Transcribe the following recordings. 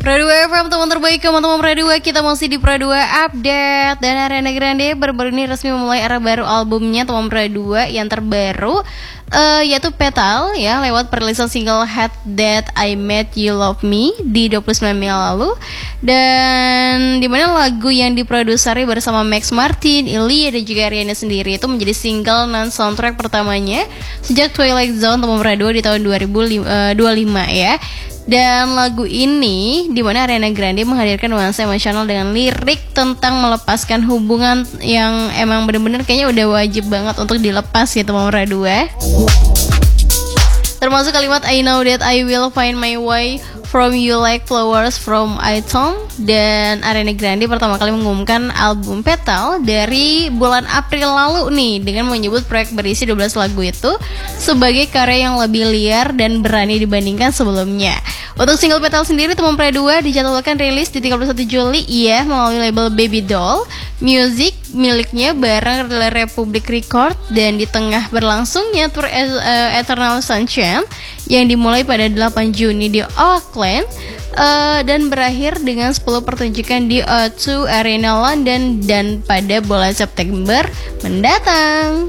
Pro 2 FM, teman terbaik teman-teman Pro 2. Kita masih di Pro 2 Update. Dan Ariana Grande baru-baru ini resmi memulai era baru albumnya teman Pro 2 yang terbaru, yaitu Petal ya, lewat perilisan single Had That I Met You Love Me di 29 Mei lalu. Dan dimana lagu yang diproduseri bersama Max Martin, Ilya dan juga Ariana sendiri itu menjadi single non-soundtrack pertamanya sejak Twilight Zone teman Pro 2 di tahun 2025 ya. Dan lagu ini dimana Ariana Grande menghadirkan nuansa emosional dengan lirik tentang melepaskan hubungan yang emang bener-bener kayaknya udah wajib banget untuk dilepas gitu Mama Radua. Termasuk kalimat I know that I will find my way from you like flowers from autumn. Dan Ariana Grande pertama kali mengumumkan album Petal dari bulan April lalu nih, dengan menyebut proyek berisi 12 lagu itu sebagai karya yang lebih liar dan berani dibandingkan sebelumnya. Untuk single Petal sendiri teman Pro 2 dijadwalkan rilis di 31 Juli ya melalui label Baby Doll Music miliknya bareng Republic Record. Dan di tengah berlangsungnya tour Eternal Sunshine yang dimulai pada 8 Juni di Auckland dan berakhir dengan 10 pertunjukan di O2 Arena London dan pada bulan September mendatang.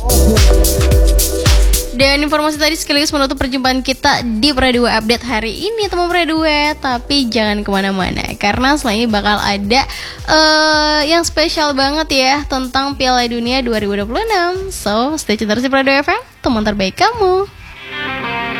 Dan informasi tadi sekaligus menutup perjumpaan kita di Pro 2 Update hari ini teman Pro 2. Tapi jangan kemana-mana, karena setelah ini bakal ada yang spesial banget ya tentang Piala Dunia 2026. So stay tune terus di Pro 2 FM, teman terbaik kamu.